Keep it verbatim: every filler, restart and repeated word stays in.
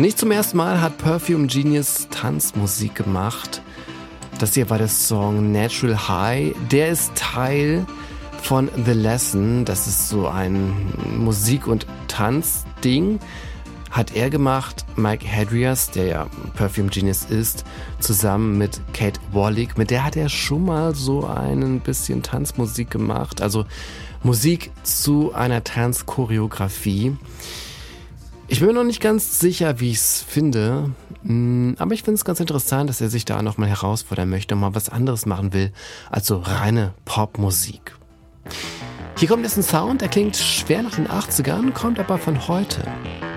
Nicht zum ersten Mal hat Perfume Genius Tanzmusik gemacht. Das hier war der Song Natural High. Der ist Teil von The Lesson. Das ist so ein Musik- und Tanzding. Hat er gemacht, Mike Hadrias, der ja Perfume Genius ist, zusammen mit Kate Wallick. Mit der hat er schon mal so ein bisschen Tanzmusik gemacht. Also Musik zu einer Tanzchoreografie. Ich bin mir noch nicht ganz sicher, wie ich es finde, aber ich finde es ganz interessant, dass er sich da nochmal herausfordern möchte und mal was anderes machen will, als so reine Popmusik. Hier kommt jetzt ein Sound, der klingt schwer nach den achtzigern, kommt aber von heute.